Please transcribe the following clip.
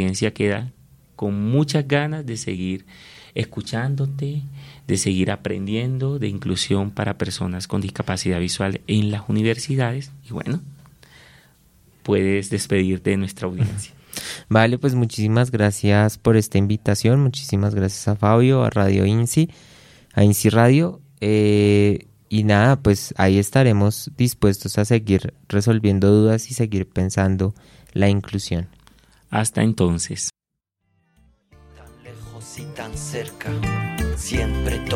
audiencia queda con muchas ganas de seguir escuchándote, de seguir aprendiendo de inclusión para personas con discapacidad visual en las universidades. Y bueno, puedes despedirte de nuestra audiencia. Vale, pues muchísimas gracias por esta invitación, muchísimas gracias a Fabio, a Radio INSI, a INSI Radio, y nada, pues ahí estaremos dispuestos a seguir resolviendo dudas y seguir pensando la inclusión. Hasta entonces. Tan lejos y tan cerca, siempre